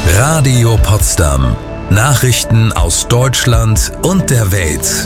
Radio Potsdam. Nachrichten aus Deutschland und der Welt.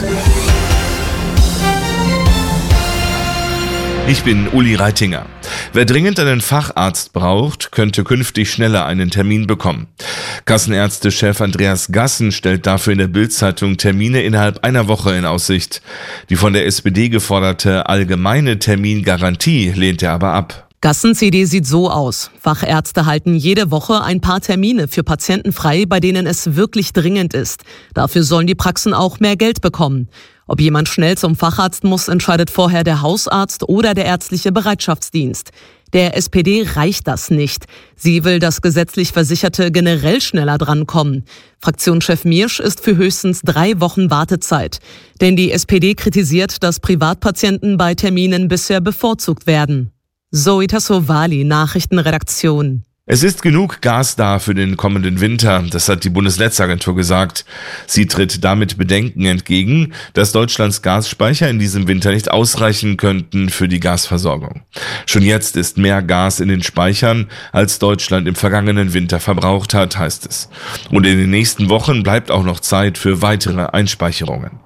Ich bin Uli Reitinger. Wer dringend einen Facharzt braucht, könnte künftig schneller einen Termin bekommen. Kassenärztechef Andreas Gassen stellt dafür in der Bild-Zeitung Termine innerhalb einer Woche in Aussicht. Die von der SPD geforderte allgemeine Termingarantie lehnt er aber ab. Gassens Idee sieht so aus. Fachärzte halten jede Woche ein paar Termine für Patienten frei, bei denen es wirklich dringend ist. Dafür sollen die Praxen auch mehr Geld bekommen. Ob jemand schnell zum Facharzt muss, entscheidet vorher der Hausarzt oder der ärztliche Bereitschaftsdienst. Der SPD reicht das nicht. Sie will, dass gesetzlich Versicherte generell schneller drankommen. Fraktionschef Miersch ist für höchstens 3 Wochen Wartezeit. Denn die SPD kritisiert, dass Privatpatienten bei Terminen bisher bevorzugt werden. Zoe Tassovali, Nachrichtenredaktion. Es ist genug Gas da für den kommenden Winter, das hat die Bundesnetzagentur gesagt. Sie tritt damit Bedenken entgegen, dass Deutschlands Gasspeicher in diesem Winter nicht ausreichen könnten für die Gasversorgung. Schon jetzt ist mehr Gas in den Speichern, als Deutschland im vergangenen Winter verbraucht hat, heißt es. Und in den nächsten Wochen bleibt auch noch Zeit für weitere Einspeicherungen.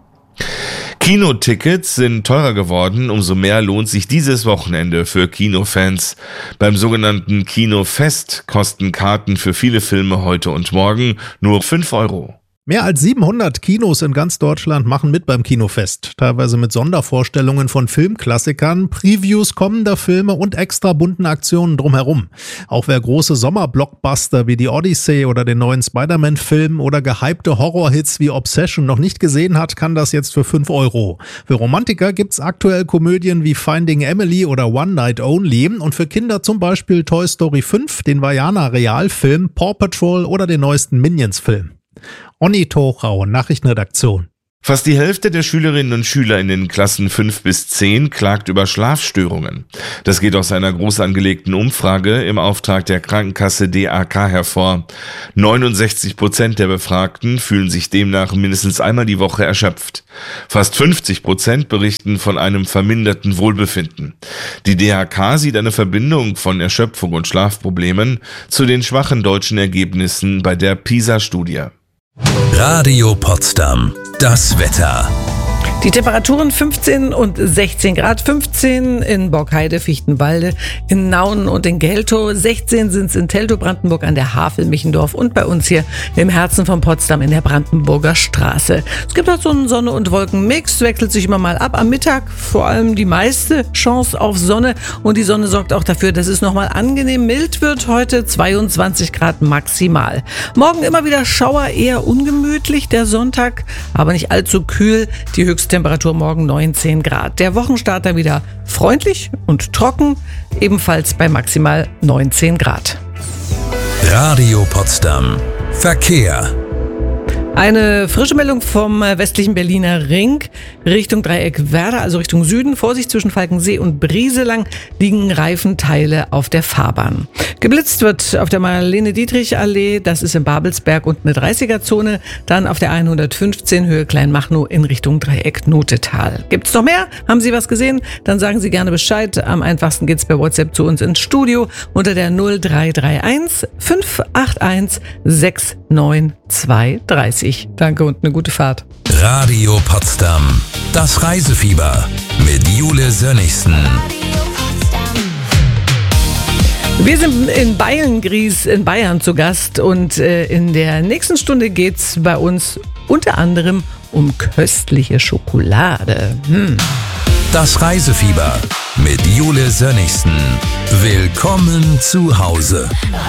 Kinotickets sind teurer geworden, umso mehr lohnt sich dieses Wochenende für Kinofans. Beim sogenannten Kinofest kosten Karten für viele Filme heute und morgen nur 5 €. Mehr als 700 Kinos in ganz Deutschland machen mit beim Kinofest. Teilweise mit Sondervorstellungen von Filmklassikern, Previews kommender Filme und extra bunten Aktionen drumherum. Auch wer große Sommerblockbuster wie die Odyssey oder den neuen Spider-Man-Film oder gehypte Horrorhits wie Obsession noch nicht gesehen hat, kann das jetzt für 5 €. Für Romantiker gibt's aktuell Komödien wie Finding Emily oder One Night Only und für Kinder zum Beispiel Toy Story 5, den Vaiana-Realfilm, Paw Patrol oder den neuesten Minions-Film. Onni Tochau, Nachrichtenredaktion. Fast die Hälfte der Schülerinnen und Schüler in den Klassen 5 bis 10 klagt über Schlafstörungen. Das geht aus einer groß angelegten Umfrage im Auftrag der Krankenkasse DAK hervor. 69% der Befragten fühlen sich demnach mindestens einmal die Woche erschöpft. Fast 50% berichten von einem verminderten Wohlbefinden. Die DAK sieht eine Verbindung von Erschöpfung und Schlafproblemen zu den schwachen deutschen Ergebnissen bei der PISA-Studie. Radio Potsdam. Das Wetter. Die Temperaturen 15 und 16 Grad, 15 in Borkheide, Fichtenwalde, in Nauen und in Geltow, 16 sind es in Teltow-Brandenburg an der Havel, Michendorf und bei uns hier im Herzen von Potsdam in der Brandenburger Straße. Es gibt halt so einen Sonne- und Wolkenmix, wechselt sich immer mal ab. Am Mittag vor allem die meiste Chance auf Sonne und die Sonne sorgt auch dafür, dass es nochmal angenehm mild wird. Heute 22 Grad maximal. Morgen immer wieder Schauer, eher ungemütlich, der Sonntag, aber nicht allzu kühl. Die Höchsttemperatur morgen 19 Grad. Der Wochenstart dann wieder freundlich und trocken, ebenfalls bei maximal 19 Grad. Radio Potsdam. Verkehr. Eine frische Meldung vom westlichen Berliner Ring Richtung Dreieck Werder, also Richtung Süden. Vorsicht, zwischen Falkensee und Brieselang liegen Reifenteile auf der Fahrbahn. Geblitzt wird auf der Marlene-Dietrich-Allee, das ist in Babelsberg und eine 30er-Zone. Dann auf der 115 Höhe Kleinmachnow in Richtung Dreieck Notetal. Gibt's noch mehr? Haben Sie was gesehen? Dann sagen Sie gerne Bescheid. Am einfachsten geht's per WhatsApp zu uns ins Studio unter der 0331 581 69230. Danke und eine gute Fahrt. Radio Potsdam. Das Reisefieber mit Jule Sönnigsen. Wir sind in Beilngries in Bayern zu Gast und in der nächsten Stunde geht's bei uns unter anderem um köstliche Schokolade. Das Reisefieber mit Jule Sönnigsen. Willkommen zu Hause.